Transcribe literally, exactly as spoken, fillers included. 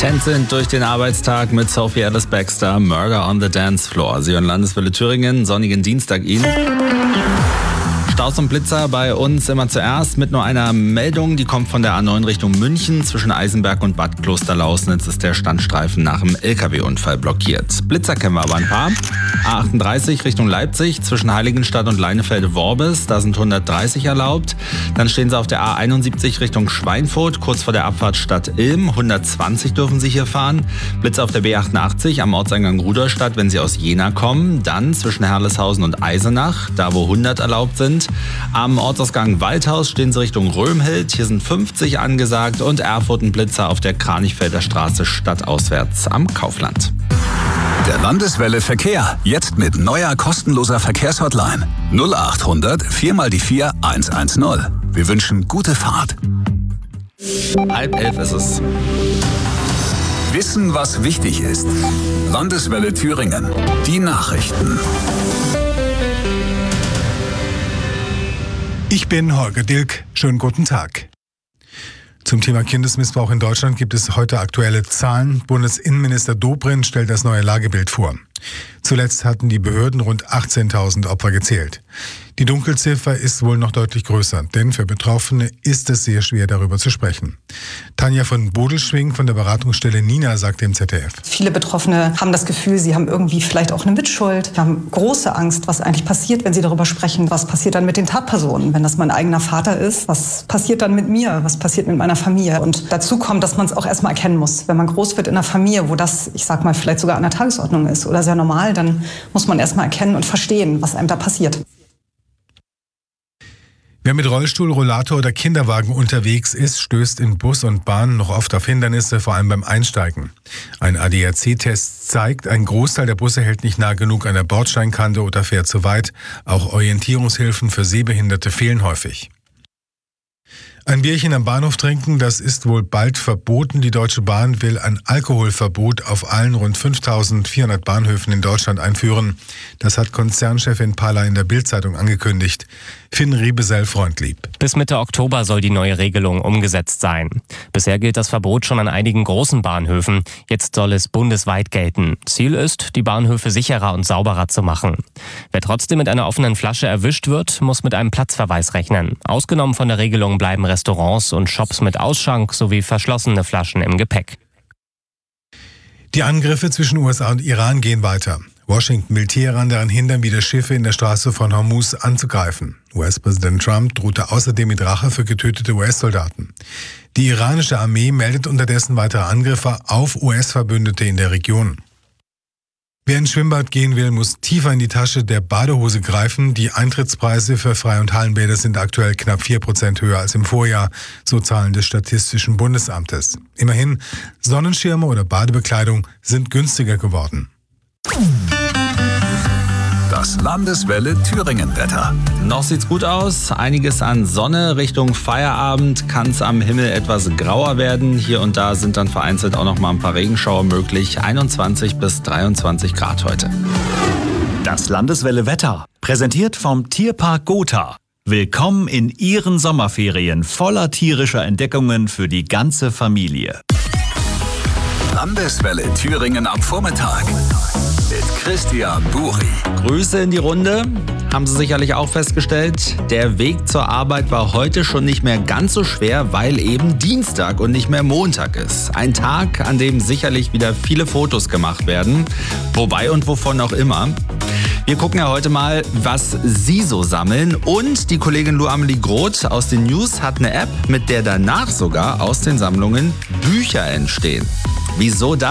Tänzend durch den Arbeitstag mit Sophie Alice Baxter, Murder on the Dance Floor. Sie hören Landeswelle Thüringen, sonnigen Dienstag Ihnen. Staus und Blitzer bei uns immer zuerst mit nur einer Meldung, die kommt von der A neun Richtung München. Zwischen Eisenberg und Bad Klosterlausnitz ist der Standstreifen nach dem L K W-Unfall blockiert. Blitzer kennen wir aber ein paar. A achtunddreißig Richtung Leipzig, zwischen Heiligenstadt und Leinefelde-Worbis, da sind hundertdreißig erlaubt. Dann stehen Sie auf der A einundsiebzig Richtung Schweinfurt, kurz vor der Abfahrt Stadt Ilm, hundertzwanzig dürfen Sie hier fahren. Blitzer auf der B achtundachtzig am Ortseingang Rudolstadt, wenn Sie aus Jena kommen. Dann zwischen Herleshausen und Eisenach, da wo hundert erlaubt sind. Am Ortsausgang Waldhaus stehen Sie Richtung Römhild, hier sind fünfzig angesagt und Erfurt ein Blitzer auf der Kranichfelder Straße stadtauswärts am Kaufland. Der Landeswelle Verkehr, jetzt mit neuer kostenloser Verkehrshotline. null acht hundert vier mal die vier eins eins null. Wir wünschen gute Fahrt. Halb elf ist es. Wissen, was wichtig ist. Landeswelle Thüringen. Die Nachrichten. Ich bin Holger Dilk. Schönen guten Tag. Zum Thema Kindesmissbrauch in Deutschland gibt es heute aktuelle Zahlen. Bundesinnenminister Dobrindt stellt das neue Lagebild vor. Zuletzt hatten die Behörden rund achtzehntausend Opfer gezählt. Die Dunkelziffer ist wohl noch deutlich größer, denn für Betroffene ist es sehr schwer, darüber zu sprechen. Tanja von Bodelschwing von der Beratungsstelle Nina sagt dem Z D F. Viele Betroffene haben das Gefühl, sie haben irgendwie vielleicht auch eine Mitschuld. Sie haben große Angst, was eigentlich passiert, wenn sie darüber sprechen. Was passiert dann mit den Tatpersonen, wenn das mein eigener Vater ist? Was passiert dann mit mir? Was passiert mit meiner Familie? Und dazu kommt, dass man es auch erstmal erkennen muss. Wenn man groß wird in einer Familie, wo das, ich sag mal, vielleicht sogar an der Tagesordnung ist oder sehr normal, dann muss man erstmal erkennen und verstehen, was einem da passiert. Wer mit Rollstuhl, Rollator oder Kinderwagen unterwegs ist, stößt in Bus und Bahn noch oft auf Hindernisse, vor allem beim Einsteigen. Ein A D A C-Test zeigt, ein Großteil der Busse hält nicht nah genug an der Bordsteinkante oder fährt zu weit. Auch Orientierungshilfen für Sehbehinderte fehlen häufig. Ein Bierchen am Bahnhof trinken, das ist wohl bald verboten. Die Deutsche Bahn will ein Alkoholverbot auf allen rund fünftausendvierhundert Bahnhöfen in Deutschland einführen. Das hat Konzernchefin Palla in der Bild-Zeitung angekündigt. Finn Riebesell-Freundlieb. Bis Mitte Oktober soll die neue Regelung umgesetzt sein. Bisher gilt das Verbot schon an einigen großen Bahnhöfen. Jetzt soll es bundesweit gelten. Ziel ist, die Bahnhöfe sicherer und sauberer zu machen. Wer trotzdem mit einer offenen Flasche erwischt wird, muss mit einem Platzverweis rechnen. Ausgenommen von der Regelung bleiben Restaurants und Shops mit Ausschank sowie verschlossene Flaschen im Gepäck. Die Angriffe zwischen U S A und Iran gehen weiter. Washington will Teheran daran hindern, wieder Schiffe in der Straße von Hormuz anzugreifen. U S-Präsident Trump drohte außerdem mit Rache für getötete U S-Soldaten. Die iranische Armee meldet unterdessen weitere Angriffe auf U S-Verbündete in der Region. Wer ins Schwimmbad gehen will, muss tiefer in die Tasche der Badehose greifen. Die Eintrittspreise für Freie- und Hallenbäder sind aktuell knapp vier Prozent höher als im Vorjahr, so Zahlen des Statistischen Bundesamtes. Immerhin, Sonnenschirme oder Badebekleidung sind günstiger geworden. Das Landeswelle Thüringen-Wetter. Noch sieht's gut aus. Einiges an Sonne. Richtung Feierabend kann es am Himmel etwas grauer werden. Hier und da sind dann vereinzelt auch noch mal ein paar Regenschauer möglich. einundzwanzig bis dreiundzwanzig Grad heute. Das Landeswelle Wetter. Präsentiert vom Tierpark Gotha. Willkommen in Ihren Sommerferien voller tierischer Entdeckungen für die ganze Familie. Landeswelle Thüringen am Vormittag. Mit Christian Buri. Grüße in die Runde. Haben Sie sicherlich auch festgestellt, der Weg zur Arbeit war heute schon nicht mehr ganz so schwer, weil eben Dienstag und nicht mehr Montag ist. Ein Tag, an dem sicherlich wieder viele Fotos gemacht werden. Wobei und wovon auch immer. Wir gucken ja heute mal, was Sie so sammeln. Und die Kollegin Lu-Amelie Groth aus den News hat eine App, mit der danach sogar aus den Sammlungen Bücher entstehen. Wieso das?